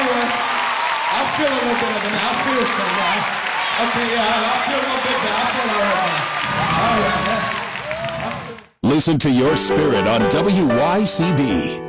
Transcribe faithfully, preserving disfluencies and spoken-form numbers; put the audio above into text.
All right. I feel a little better than that. I feel some now. Okay, yeah, I feel a little bit better. I feel all right now. All right. Listen to your spirit on W Y C B.